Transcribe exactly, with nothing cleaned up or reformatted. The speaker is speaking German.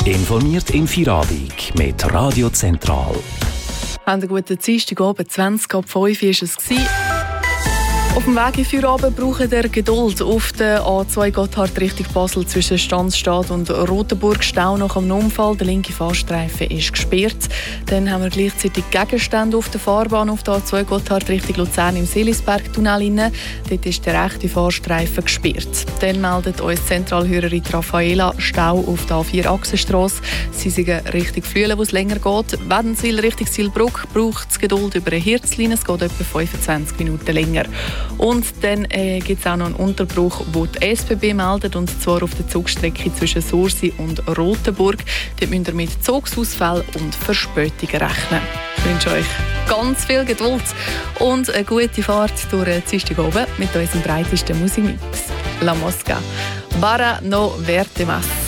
Informiert in Feierabend mit Radio Zentral. Einen guten Dienstagabend, zwanzig ab fünf war es. Auf dem Weg in Feierabend braucht ihr Geduld. Auf der A zwei Gotthard Richtung Basel zwischen Stanzstadt und Rotenburg Stau nach einem Unfall. Der linke Fahrstreifen ist gesperrt. Dann haben wir gleichzeitig Gegenstände auf der Fahrbahn auf der A zwei Gotthard Richtung Luzern im Seelisberg-Tunnel. Dort ist der rechte Fahrstreifen gesperrt. Dann meldet uns Zentralhörerin Raffaela Stau auf der A vier Achsenstrasse. Sie sind Richtung Flüelen, wo es länger geht. Wädenswil Richtung Silbruck braucht es Geduld über eine Hirzlinie. Es geht etwa fünfundzwanzig Minuten länger. Und dann äh, gibt es auch noch einen Unterbruch, den die S B B meldet, und zwar auf der Zugstrecke zwischen Sursi und Rotenburg. Dort müsst ihr mit Zugsausfällen und Verspätungen rechnen. Ich wünsche euch ganz viel Geduld und eine gute Fahrt durch den Dienstagabend mit unserem breitesten Musikmix. La Mosca. Bara no verte más.